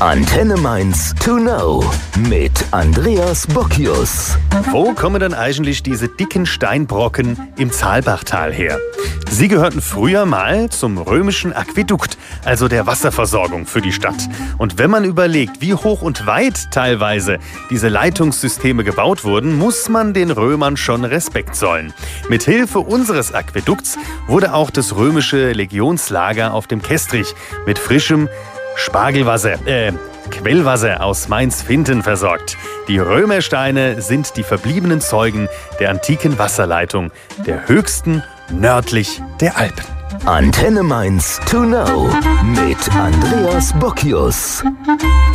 Antenne Mainz to know mit Andreas Bockius. Wo kommen denn eigentlich diese dicken Steinbrocken im Zaalbachtal her? Sie gehörten früher mal zum römischen Aquädukt, also der Wasserversorgung für die Stadt. Und wenn man überlegt, wie hoch und weit teilweise diese Leitungssysteme gebaut wurden, muss man den Römern schon Respekt zollen. Mit Hilfe unseres Aquädukts wurde auch das römische Legionslager auf dem Kestrich mit frischem Quellwasser aus Mainz-Finten versorgt. Die Römersteine sind die verbliebenen Zeugen der antiken Wasserleitung, der höchsten nördlich der Alpen. Antenne Mainz to know mit Andreas Bockius.